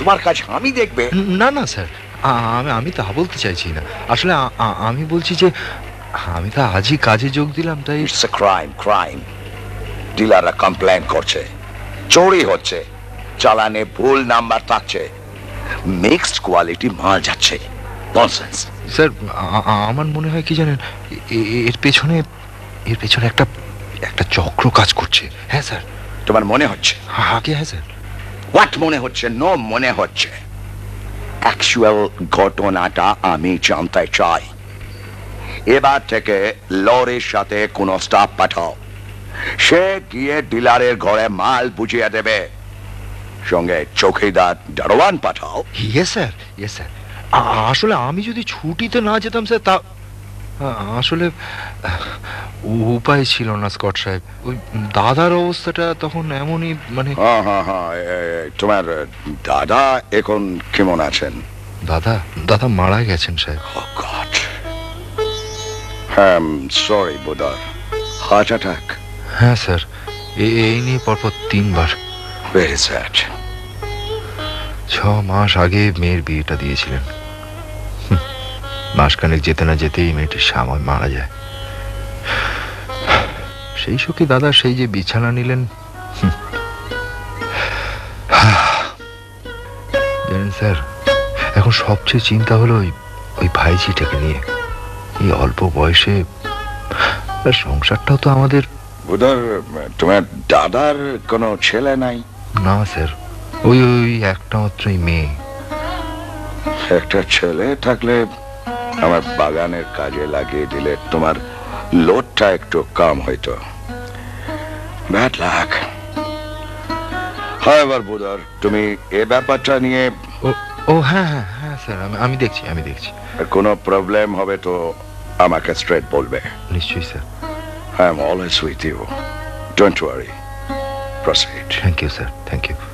তোমার কাজ আমি দেখবে। না না স্যার, আমি তা বলতে চাইছি না। আসলে আমি বলছি যে আমি তো আজই কাজে যোগ দিলাম, তাই। It's a crime. ডিলাররা কমপ্লেন করছে, চুরি হচ্ছে, চালানে ভুল নাম্বার থাকছে, মিক্সড কোয়ালিটি মাল যাচ্ছে। ননসেন্স। স্যার, আমার মনে হয় কি জানেন, এর পেছনে একটা চক্র কাজ করছে। হ্যাঁ স্যার। তোমার মনে হচ্ছে? আগে হ্যাঁ স্যার। হোয়াট মনে হচ্ছে? নো মনে হচ্ছে। অ্যাকচুয়াল ঘটনাটা আমি জানতে চাই। এবার থেকে লরির সাথে কোনো স্টাফ পাঠাও, সে গিয়ে ডিলারের ঘরে মাল বুঝিয়ে দেবে। সঙ্গে চৌকিদার দারোয়ান পাঠাও। Yes sir, yes sir. আসলে আমি যদি ছুটিতে না যেতাম স্যার, তা আসলে উপায় ছিল না স্কট সাহেব। ওই দাদার অবস্থাটা তখন এমনই, মানে। হ্যাঁ, তোমার দাদা এখন কেমন আছেন? দাদা মারা গেছেন সাহেব। Oh God. Sorry বোদার, heart attack. হ্যাঁ স্যার, এই নিয়ে পরপর 3 বার। Very sad. 6 মাস আগে মেয়ের বিয়েটা দিয়েছিলেন। মাসখানেক যেতে না যেতেই মেয়েটির স্বামী মারা যায়। সেই শোকে দাদা সেই যে বিছানা নিলেন। জানেন স্যার, এখন সবচেয়ে চিন্তা হলো ওই ভাইঝিটাকে নিয়ে। এই অল্প বয়সে, আর সংসারটাও তো আমাদের। বোদার, তোমার দাদার কোনো ছেলে নাই? না স্যার, ওই একটা মাত্রই মেয়ে। একটা ছেলে থাকলে আমার বাগানের কাজে লাগিয়ে দিলে তোমার লোডটা একটু কম হইতো। Bad luck. হ্যাঁ, এবার বোদার, তুমি এ ব্যাপারটা নিয়ে। ও হ্যাঁ হ্যাঁ হ্যাঁ স্যার, আমি দেখছি। কোনো প্রবলেম হবে তো আমাকে স্ট্রেট বলবে। নিশ্চয়ই sir. I am always with you. Don't worry. Proceed. Thank you sir, thank you.